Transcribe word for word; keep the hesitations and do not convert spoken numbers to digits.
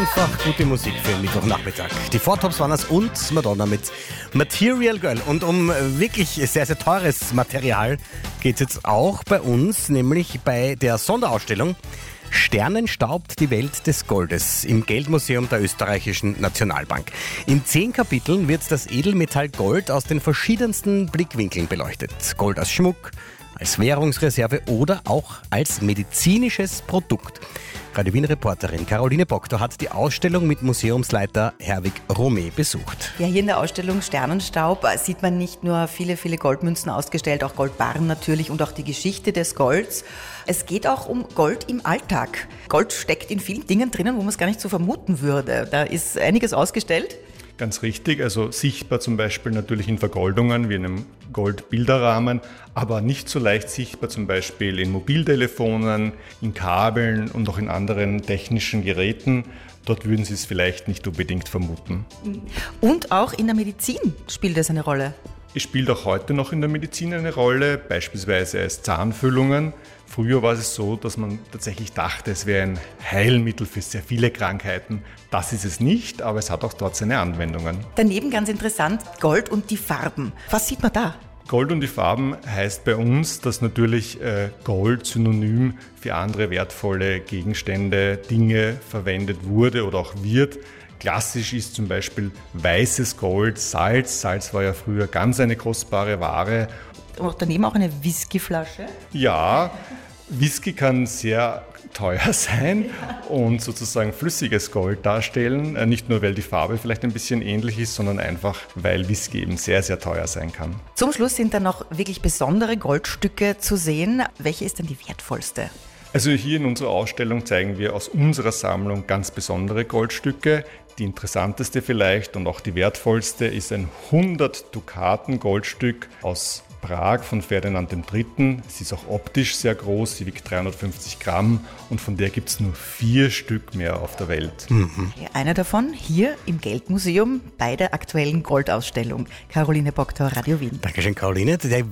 Einfach gute Musik für Mittwochnachmittag. Die Four Tops waren es und Madonna mit Material Girl. Und um wirklich sehr, sehr teures Material geht es jetzt auch bei uns, nämlich bei der Sonderausstellung Sternen staubt die Welt des Goldes im Geldmuseum der Österreichischen Nationalbank. In zehn Kapiteln wird das Edelmetall Gold aus den verschiedensten Blickwinkeln beleuchtet. Gold als Schmuck, als Währungsreserve oder auch als medizinisches Produkt. Radio Wien-Reporterin Caroline Boktor hat die Ausstellung mit Museumsleiter Herwig Romé besucht. Ja, hier in der Ausstellung Sternenstaub sieht man nicht nur viele, viele Goldmünzen ausgestellt, auch Goldbarren natürlich und auch die Geschichte des Golds. Es geht auch um Gold im Alltag. Gold steckt in vielen Dingen drinnen, wo man es gar nicht so vermuten würde. Da ist einiges ausgestellt. Ganz richtig, also sichtbar zum Beispiel natürlich in Vergoldungen wie in einem Goldbilderrahmen, aber nicht so leicht sichtbar zum Beispiel in Mobiltelefonen, in Kabeln und auch in anderen technischen Geräten. Dort würden Sie es vielleicht nicht unbedingt vermuten. Und auch in der Medizin spielt es eine Rolle. Es spielt auch heute noch in der Medizin eine Rolle, beispielsweise als Zahnfüllungen. Früher war es so, dass man tatsächlich dachte, es wäre ein Heilmittel für sehr viele Krankheiten. Das ist es nicht, aber es hat auch dort seine Anwendungen. Daneben ganz interessant, Gold und die Farben. Was sieht man da? Gold und die Farben heißt bei uns, dass natürlich äh, Gold synonym für andere wertvolle Gegenstände, Dinge verwendet wurde oder auch wird. Klassisch ist zum Beispiel weißes Gold, Salz. Salz war ja früher ganz eine kostbare Ware. Und daneben auch eine Whiskyflasche? Ja, Whisky kann sehr teuer sein und sozusagen flüssiges Gold darstellen. Nicht nur, weil die Farbe vielleicht ein bisschen ähnlich ist, sondern einfach, weil Whisky eben sehr, sehr teuer sein kann. Zum Schluss sind dann noch wirklich besondere Goldstücke zu sehen. Welche ist denn die wertvollste? Also hier in unserer Ausstellung zeigen wir aus unserer Sammlung ganz besondere Goldstücke. Die interessanteste vielleicht und auch die wertvollste ist ein hundert Dukaten Goldstück aus Prag von Ferdinand der Dritte. Sie ist auch optisch sehr groß, sie wiegt dreihundertfünfzig Gramm und von der gibt es nur vier Stück mehr auf der Welt. Mhm. Einer davon hier im Geldmuseum bei der aktuellen Goldausstellung. Caroline Boktor, Radio Wien. Dankeschön, Caroline. Die